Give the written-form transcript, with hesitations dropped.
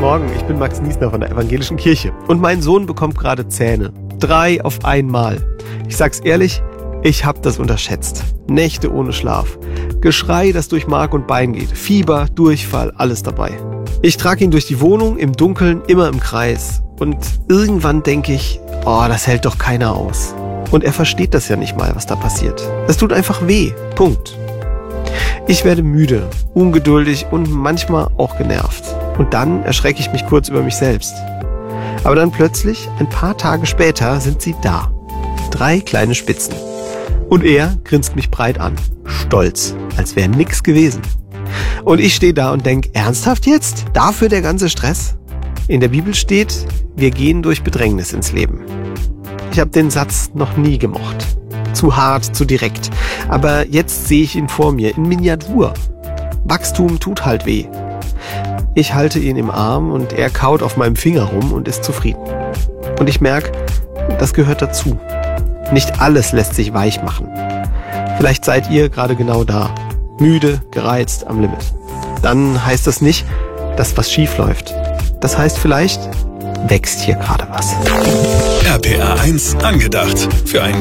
Morgen, ich bin Max Niesner von der Evangelischen Kirche und mein Sohn bekommt gerade Zähne. 3 auf einmal. Ich sag's ehrlich, ich hab das unterschätzt. Nächte ohne Schlaf. Geschrei, das durch Mark und Bein geht. Fieber, Durchfall, alles dabei. Ich trage ihn durch die Wohnung, im Dunkeln, immer im Kreis. Und irgendwann denke ich, das hält doch keiner aus. Und er versteht das ja nicht mal, was da passiert. Es tut einfach weh. Punkt. Ich werde müde, ungeduldig und manchmal auch genervt. Und dann erschrecke ich mich kurz über mich selbst. Aber dann plötzlich, ein paar Tage später, sind sie da. 3 kleine Spitzen. Und er grinst mich breit an. Stolz, als wäre nix gewesen. Und ich stehe da und denke, ernsthaft jetzt? Dafür der ganze Stress? In der Bibel steht, wir gehen durch Bedrängnis ins Leben. Ich habe den Satz noch nie gemocht. Zu hart, zu direkt. Aber jetzt sehe ich ihn vor mir, in Miniatur. Wachstum tut halt weh. Ich halte ihn im Arm und er kaut auf meinem Finger rum und ist zufrieden. Und ich merke, das gehört dazu. Nicht alles lässt sich weich machen. Vielleicht seid ihr gerade genau da. Müde, gereizt, am Limit. Dann heißt das nicht, dass was schief läuft. Das heißt vielleicht, wächst hier gerade was. RPR 1 angedacht. Für ein